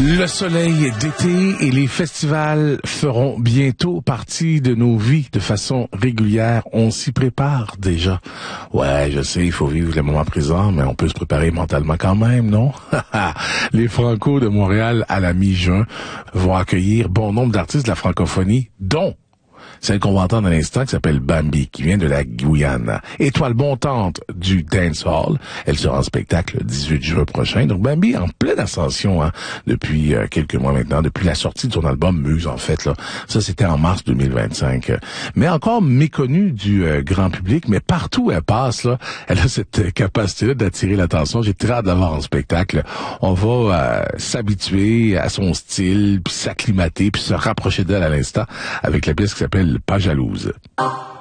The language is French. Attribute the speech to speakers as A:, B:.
A: Le soleil d'été et les festivals feront bientôt partie de nos vies de façon régulière. On s'y prépare déjà. Ouais, je sais, il faut vivre le moment présent, mais on peut se préparer mentalement quand même, non? Les Franco de Montréal à la mi-juin vont accueillir bon nombre d'artistes de la francophonie, dont celle qu'on va entendre à l'instant, qui s'appelle Bambi, qui vient de la Guyane. Étoile montante du dancehall. Elle sera en spectacle le 18 juin prochain. Donc Bambi en pleine ascension, depuis quelques mois maintenant, depuis la sortie de son album Muse, en fait. Là, ça, c'était en mars 2025. Mais encore méconnue du grand public, mais partout où elle passe, là, elle a cette capacité-là d'attirer l'attention. J'ai très hâte d'avoir en spectacle. On va s'habituer à son style, puis s'acclimater, puis se rapprocher d'elle à l'instant avec la pièce qui s'appelle Pas jalouse.